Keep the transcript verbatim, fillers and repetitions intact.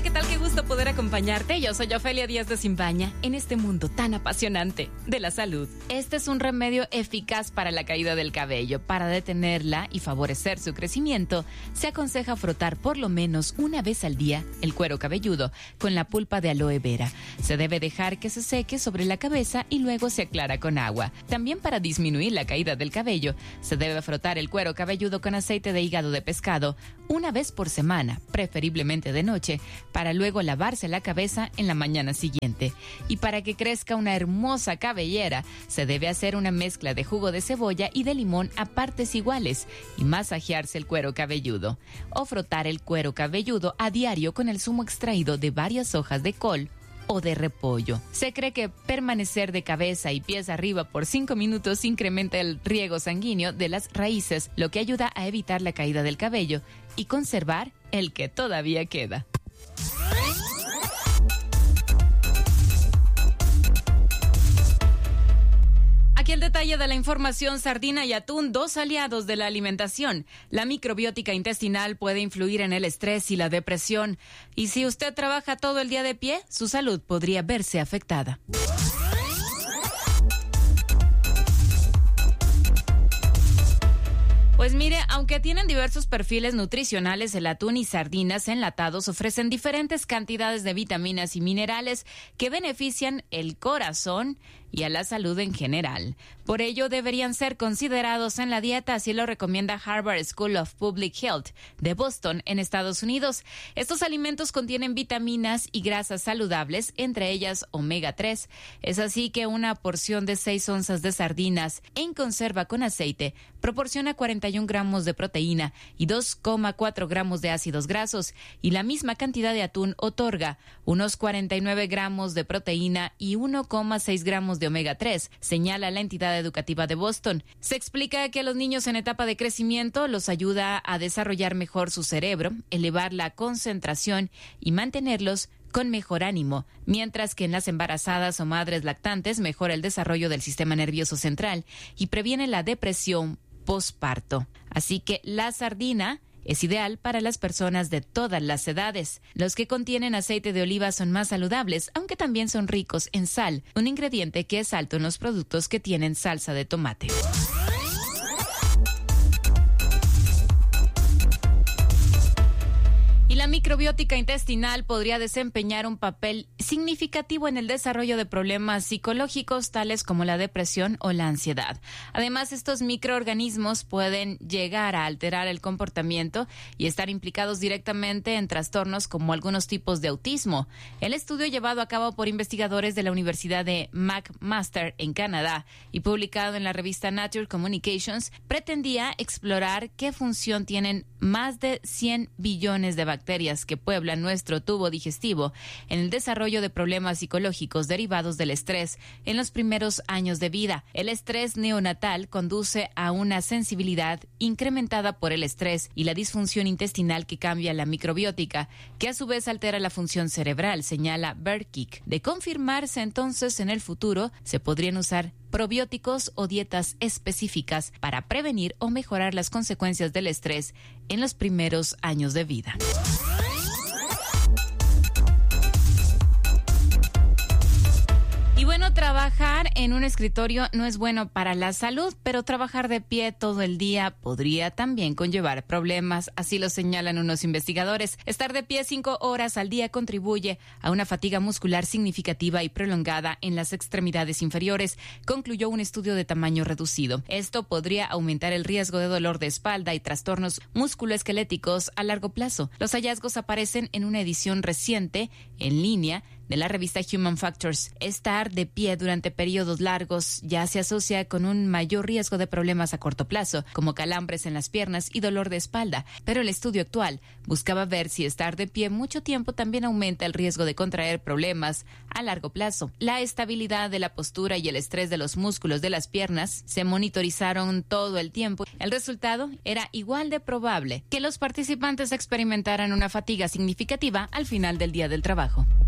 ¿qué tal? Qué gusto poder acompañarte. Yo soy Ofelia Díaz de Simbaña en este mundo tan apasionante de la salud. Este es un remedio eficaz para la caída del cabello. Para detenerla y favorecer su crecimiento, se aconseja frotar por lo menos una vez al día el cuero cabelludo con la pulpa de aloe vera. Se debe dejar que se seque sobre la cabeza y luego se aclara con agua. También para disminuir la caída del cabello, se debe frotar el cuero cabelludo con aceite de hígado de pescado una vez por semana, preferiblemente de noche, para luego lavarse la cabeza en la mañana siguiente. Y para que crezca una hermosa cabellera, se debe hacer una mezcla de jugo de cebolla y de limón a partes iguales y masajearse el cuero cabelludo. O frotar el cuero cabelludo a diario con el zumo extraído de varias hojas de col o de repollo. Se cree que permanecer de cabeza y pies arriba por cinco minutos incrementa el riego sanguíneo de las raíces, lo que ayuda a evitar la caída del cabello y conservar el que todavía queda. Aquí el detalle de la información: sardina y atún, dos aliados de la alimentación. La microbiótica intestinal puede influir en el estrés y la depresión. Y si usted trabaja todo el día de pie, su salud podría verse afectada. Pues mire, aunque tienen diversos perfiles nutricionales, el atún y sardinas enlatados ofrecen diferentes cantidades de vitaminas y minerales que benefician el corazón y a la salud en general. Por ello, deberían ser considerados en la dieta, así lo recomienda Harvard School of Public Health de Boston, en Estados Unidos. Estos alimentos contienen vitaminas y grasas saludables, entre ellas omega tres. Es así que una porción de seis onzas de sardinas en conserva con aceite proporciona cuarenta y un gramos de proteína y dos coma cuatro gramos de ácidos grasos, y la misma cantidad de atún otorga unos cuarenta y nueve gramos de proteína y uno coma seis gramos de omega tres, señala la entidad educativa de Boston. Se explica que a los niños en etapa de crecimiento los ayuda a desarrollar mejor su cerebro, elevar la concentración y mantenerlos con mejor ánimo, mientras que en las embarazadas o madres lactantes mejora el desarrollo del sistema nervioso central y previene la depresión posparto. Así que la sardina es ideal para las personas de todas las edades. Los que contienen aceite de oliva son más saludables, aunque también son ricos en sal, un ingrediente que es alto en los productos que tienen salsa de tomate. Y la microbiótica intestinal podría desempeñar un papel significativo en el desarrollo de problemas psicológicos tales como la depresión o la ansiedad. Además, estos microorganismos pueden llegar a alterar el comportamiento y estar implicados directamente en trastornos como algunos tipos de autismo. El estudio, llevado a cabo por investigadores de la Universidad de McMaster en Canadá y publicado en la revista Nature Communications, pretendía explorar qué función tienen más de cien billones de bacterias que pueblan nuestro tubo digestivo en el desarrollo de problemas psicológicos derivados del estrés en los primeros años de vida. El estrés neonatal conduce a una sensibilidad incrementada por el estrés y la disfunción intestinal que cambia la microbiótica, que a su vez altera la función cerebral, señala Berkik. De confirmarse entonces en el futuro, se podrían usar probióticos o dietas específicas para prevenir o mejorar las consecuencias del estrés en los primeros años de vida. Y bueno, trabajar en un escritorio no es bueno para la salud, pero trabajar de pie todo el día podría también conllevar problemas, así lo señalan unos investigadores. Estar de pie cinco horas al día contribuye a una fatiga muscular significativa y prolongada en las extremidades inferiores, concluyó un estudio de tamaño reducido. Esto podría aumentar el riesgo de dolor de espalda y trastornos musculoesqueléticos a largo plazo. Los hallazgos aparecen en una edición reciente en línea de la revista Human Factors. Estar de pie durante periodos largos ya se asocia con un mayor riesgo de problemas a corto plazo, como calambres en las piernas y dolor de espalda, pero el estudio actual buscaba ver si estar de pie mucho tiempo también aumenta el riesgo de contraer problemas a largo plazo. La estabilidad de la postura y el estrés de los músculos de las piernas se monitorizaron todo el tiempo. El resultado era igual de probable que los participantes experimentaran una fatiga significativa al final del día del trabajo.